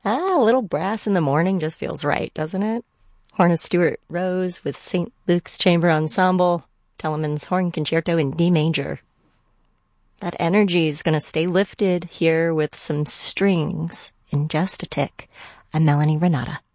Ah, a little brass in the morning just feels right, doesn't it? Horn of Stuart Rose with St. Luke's Chamber Ensemble, Telemann's Horn Concerto in D major. That energy is going to stay lifted here with some strings in just a tick. I'm Melanie Renata.